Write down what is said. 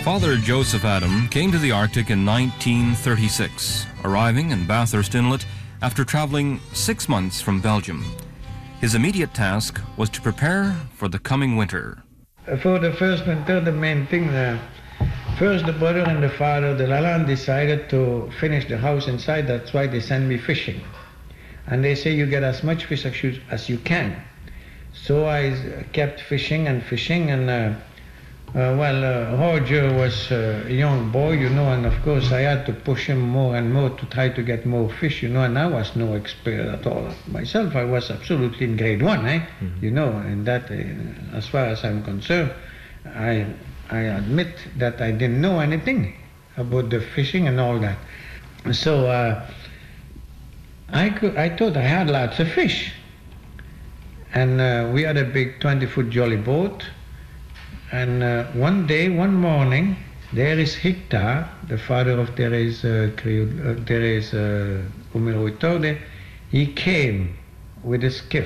Father Joseph Adam came to the Arctic in 1936, arriving in Bathurst Inlet after traveling 6 months from Belgium. His immediate task was to prepare for the coming winter. For the first winter, the main thing, first the brother and the father, the Lalande, decided to finish the house inside. That's why they send me fishing. And they say you get as much fish as you can. So I kept fishing, and Roger was a young boy, and of course I had to push him more and more to try to get more fish, and I was no expert at all. Myself, I was absolutely in grade 1, and that, as far as I'm concerned, I admit that I didn't know anything about the fishing and all that. So I thought I had lots of fish. And we had a big 20-foot jolly boat. And one morning, there is Hector, the father of Thérèse Humero Itorde. He came with a skiff.